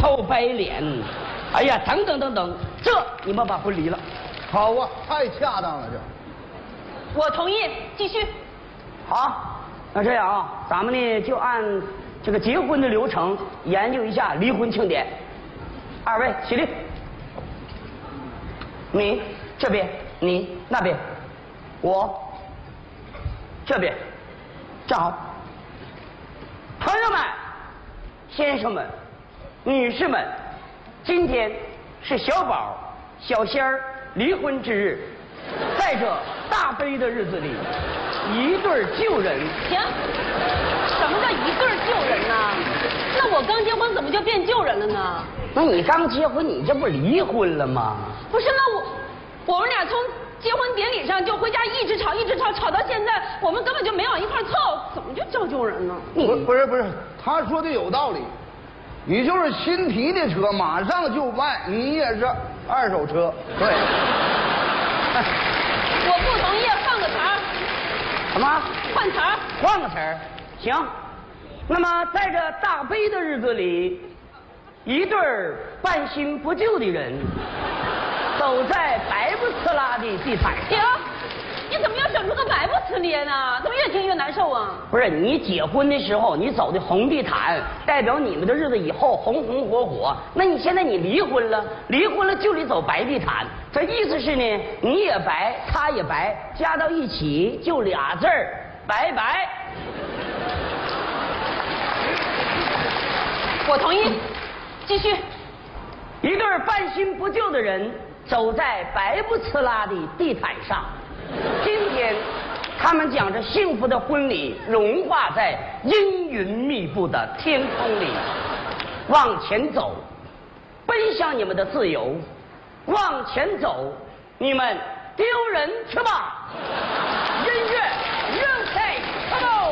臭白脸。哎呀，等等等等，这你们把婚离了。 好啊，太恰当了这。 我同意，继续。 好，那这样啊，咱们呢就按这个结婚的流程研究一下离婚庆典。二位起立，你这边，你那边，我这边，站好。朋友们、先生们、女士们，今天是小宝、小仙儿离婚之日，在这大悲的日子里，一对旧人。 行，什么叫一对旧人呢？那我刚结婚怎么就变旧人了呢？ 那你刚结婚，你这不离婚了吗？ 不是，那我们俩从结婚典礼上就回家一直吵，一直吵，吵到现在，我们根本就没往一块凑，怎么就叫旧人呢？ 不是，他说的有道理。你就是新提的车，马上就卖，你也是二手车。对。 我不同意，换个词儿。 什么？ 换词儿。 换个词儿。行。那么在这大悲的日子里，一对半新不旧的人走在白不呲啦的地毯上。 你怎么又整出个白不呲咧呢？怎么越听越难受啊？ 不是，你结婚的时候你走的红地毯，代表你们的日子以后红红火火。那你现在你离婚了，离婚了就得走白地毯。这意思是呢，你也白，他也白，加到一起就俩字儿，拜拜。 我同意，继续。 一对半新不旧的人走在白不呲啦的地毯上，今天他们将这幸福的婚礼融化在阴云密布的天空里，往前走，奔向你们的自由，往前走，你们丢人去吧。